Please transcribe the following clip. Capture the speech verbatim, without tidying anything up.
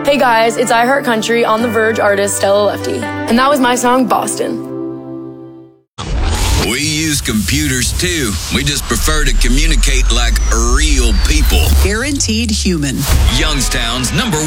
Hey guys, it's I Heart Country on The Verge artist Stella Lefty. And that was my song, Boston. We use computers too. We just prefer to communicate like real people. Guaranteed human. Youngstown's number